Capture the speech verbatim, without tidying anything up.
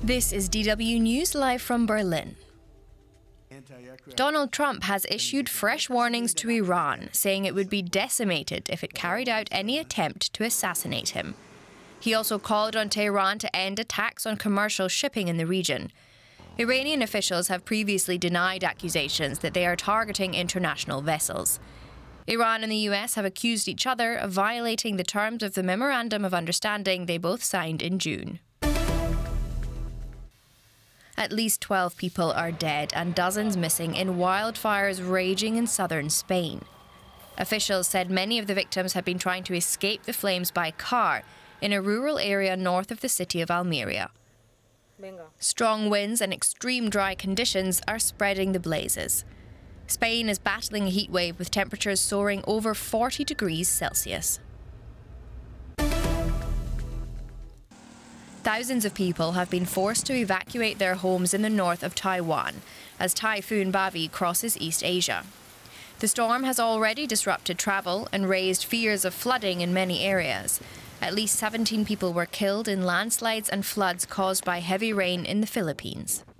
This is D W News live from Berlin. Donald Trump has issued fresh warnings to Iran, saying it would be decimated if it carried out any attempt to assassinate him. He also called on Tehran to end attacks on commercial shipping in the region. Iranian officials have previously denied accusations that they are targeting international vessels. Iran and the U S have accused each other of violating the terms of the Memorandum of Understanding they both signed in June. At least twelve people are dead and dozens missing in wildfires raging in southern Spain. Officials said many of the victims had been trying to escape the flames by car in a rural area north of the city of Almeria. Strong winds and extreme dry conditions are spreading the blazes. Spain is battling a heat wave with temperatures soaring over forty degrees Celsius. Thousands of people have been forced to evacuate their homes in the north of Taiwan as Typhoon Bavi crosses East Asia. The storm has already disrupted travel and raised fears of flooding in many areas. At least seventeen people were killed in landslides and floods caused by heavy rain in the Philippines.